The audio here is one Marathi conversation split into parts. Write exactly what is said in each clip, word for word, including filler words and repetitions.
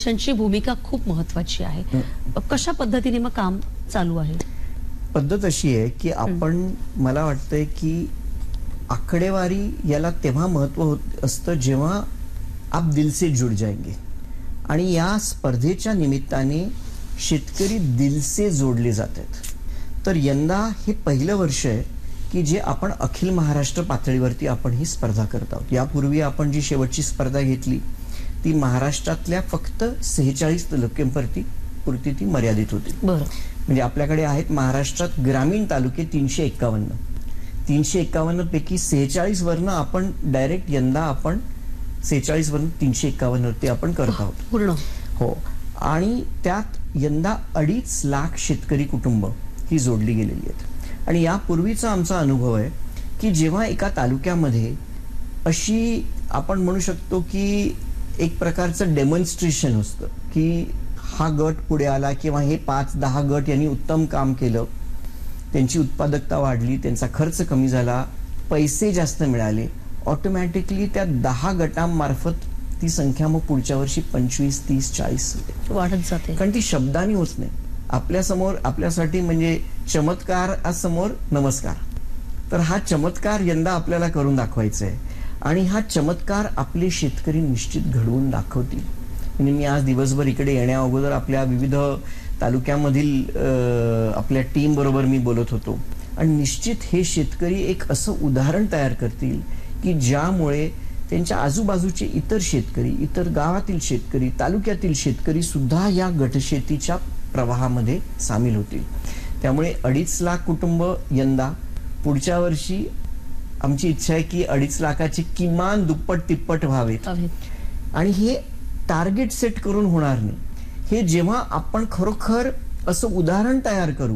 त्यांची भूमिका खूप महत्त्वाची आहे. कशा पद्धतीने मग काम चालू आहे? पद्धत अशी आहे की आपण मला वाटतंय की आकडेवारी याला तेव्हा महत्व होत असतं जेव्हा आप दिल से जुड़ जाएंगे. आणि या स्पर्धेच्या निमित्ताने शेतकरी दिल से जोडले जातात. तर यंदा हे पहिलं वर्ष आहे की जे आपण अखिल महाराष्ट्र पातळीवरती आपण ही स्पर्धा करत आहोत. यापूर्वी आपण जी शेवटची स्पर्धा घेतली ती महाराष्ट्रातल्या फक्त सेहेचाळीस तालुक्यांवरती पुरती ती मर्यादित होती. बरं. म्हणजे आपल्याकडे आहेत महाराष्ट्रात ग्रामीण तालुके तीनशे एक्कावन्न तीनशे एक्कावन्न पैकी सेहेचाळीस वरन आपण डायरेक्ट यंदा आपण सेहेचाळीस वरन तीनशे एक्कावन्न वरती आपण करत आहोत पूर्ण. हो. आणि त्यात यंदा अडीच लाख शेतकरी कुटुंब ही जोडली गेलेली आहेत. आणि यापूर्वीचा आमचा अनुभव आहे की जेव्हा एका तालुक्यामध्ये अशी आपण म्हणू शकतो की एक प्रकारचं डेमॉन्स्ट्रेशन असतं की हा गट पुढे आला किंवा हे पाच दहा गट यांनी उत्तम काम केलं, त्यांची उत्पादकता वाढली, त्यांचा खर्च कमी झाला, पैसे जास्त मिळाले, ऑटोमॅटिकली त्या दहा गटांमार्फत ती संख्या मग पुढच्या वर्षी पंचवीस तीस चाळीस वाढत जाते. कारण ती शब्दांनी होत नाही. आपल्या समोर आपल्यासाठी म्हणजे चमत्कार समोर नमस्कार. तर हा चमत्कार यंदा आपल्याला करून दाखवायचा आहे आणि हा चमत्कार आपले शेतकरी निश्चित घडवून दाखवतील. म्हणजे मी आज दिवसभर इकडे येण्या अगोदर आपल्या विविध तालुक्यामधील आपल्या टीम बरोबर मी बोलत होतो आणि निश्चित हे शेतकरी एक असं उदाहरण तयार करतील की ज्यामुळे त्यांच्या आजूबाजूचे इतर शेतकरी, इतर गावातील शेतकरी, तालुक्यातील शेतकरी सुद्धा या गटशेतीच्या प्रवाहामध्ये सामील होतील. त्यामुळे अडीच लाख कुटुंब यंदा, पुढच्या वर्षी आमची इच्छा आहे की अडीच लाखाची किमान दुप्पट तिप्पट व्हावेत. आणि हे टार्गेट सेट करून होणार नाही. हे जेव्हा आपण खरोखर असं उदाहरण तयार करू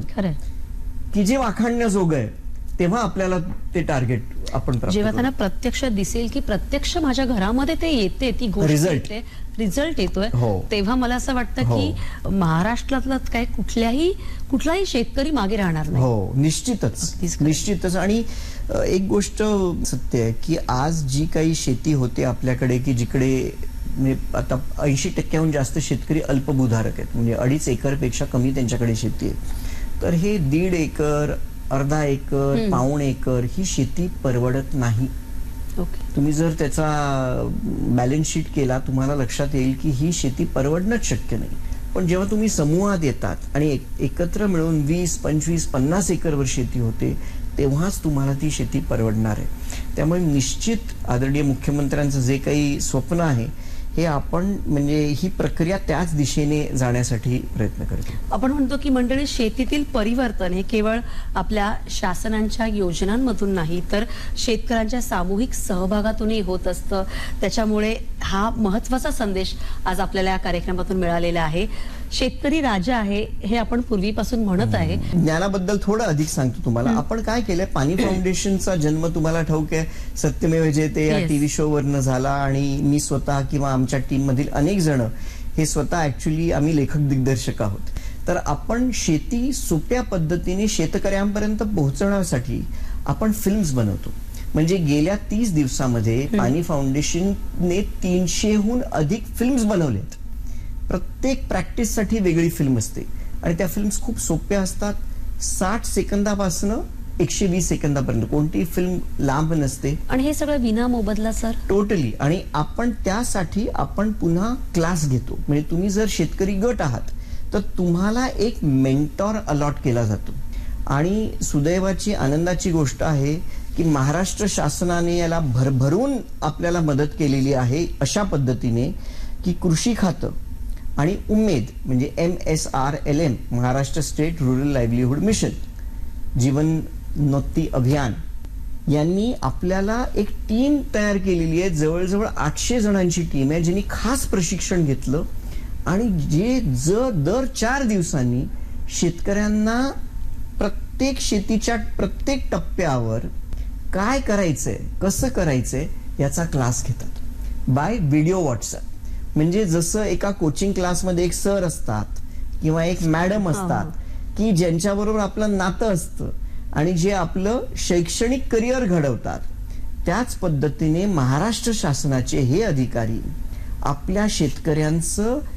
की जे वाखाणण्याजोगं आहे तेव्हा आपल्याला ते टार्गेट आपण जेव्हा त्यांना प्रत्यक्ष दिसेल की प्रत्यक्ष माझ्या घरामध्ये ते येते, ती गोष्ट येते, रिझल्ट येतोय, तेव्हा मला असं वाटतं की महाराष्ट्रातला काय कुठल्याही कुठलाही शेतकरी मागे राहणार नाही. हो, निश्चितच निश्चितच. आणि एक गोष्ट सत्य आहे की आज जी काही शेती होते आपल्याकडे की जिकडे आता ऐंशी टक्क्याहून जास्त शेतकरी अल्पभूधारक आहेत, म्हणजे अडीच एकर पेक्षा कमी त्यांच्याकडे शेती आहे. तर हे दीड एकर, अर्धा एकर, पाऊण एकर ही शेती परवडत नाही. तुम्ही जर त्याचा बॅलन्स शीट केला तुम्हाला लक्षात येईल की ही शेती परवडणंच शक्य नाही. पण जेव्हा तुम्ही समूहात येतात आणि एकत्र मिळून वीस पंचवीस पन्नास एकरवर शेती होते तेव्हाच तुम्हाला ती शेती परवडणार आहे. त्यामुळे निश्चित आदरणीय मुख्यमंत्र्यांचं जे काही स्वप्न आहे हे आपण म्हणजे ही प्रक्रिया त्याच दिशेने जाण्यासाठी प्रयत्न करतो. आपण म्हणतो की मंडळी शेतीतील परिवर्तन हे केवळ आपल्या शासनांच्या योजनांमधून नाही तर शेतकऱ्यांच्या सामूहिक सहभागातूनही होत असतं. त्याच्यामुळे हा महत्त्वाचा संदेश आज आपल्याला या कार्यक्रमातून मिळालेला आहे. शेतकरी राजा आहे हे आपण पूर्वीपासून म्हणत आहे. ज्ञानाबद्दल थोडं अधिक सांगतो तुम्हाला. आपण काय केलंय, पाणी फाउंडेशनचा जन्म तुम्हाला ठाऊक आहे, सत्यमेव जयते या टीव्ही शो वरनं झाला आणि मी स्वतः किंवा आमच्या टीम मधील अनेक जण हे स्वतः ऍक्च्युली आम्ही लेखक दिग्दर्शक आहोत. तर आपण शेती सोप्या पद्धतीने शेतकऱ्यांपर्यंत पोहोचवण्यासाठी आपण फिल्म्स बनवतो. म्हणजे गेल्या तीस दिवसामध्ये पाणी फाउंडेशनने तीनशेहून अधिक फिल्म्स बनवलेत. प्रत्येक प्रॅक्टिस साठी वेगळी फिल्म असते आणि त्या फिल्म्स खूप सोप्या असतात. साठ सेकंदापासून एकशे वीस सेकंदापर्यंत कोणतीही फिल्म लांब नसते. आणि हे सगळं विना मोबदला सर? टोटली. आणि आपण त्यासाठी आपण पुन्हा क्लास घेतो. म्हणजे तुम्ही जर शेतकरी गट आहात तर तुम्हाला एक मेंटॉर अलॉट केला जातो. आणि सुदैवाची आनंदाची गोष्ट आहे की महाराष्ट्र शासनाने याला भरभरून आपल्याला मदत केलेली आहे अशा पद्धतीने की कृषी खातं आणि उमेद म्हणजे M S R L M Maharashtra state rural livelihood mission जीवनोन्नती अभियान यांनी आपल्याला एक टीम तयार केलेली आहे. जवळजवळ आठशे जणांची टीम आहे ज्यांनी खास प्रशिक्षण घेतलं आणि जे जर दर चार दिवसांनी शेतकऱ्यांना प्रत्येक शेतीच्या प्रत्येक टप्प्यावर काय करायचंय, कसं करायचंय याचा क्लास घेतात बाय व्हिडिओ व्हॉट्सअप. म्हणजे जसं एका कोचिंग क्लासमध्ये एक सर असतात किंवा एक मॅडम असतात की ज्यांच्याबरोबर आपलं नातं असतं आणि जे आपलं शैक्षणिक करिअर घडवतात, त्याच पद्धतीने महाराष्ट्र शासनाचे हे अधिकारी आपल्या शेतकऱ्यांचं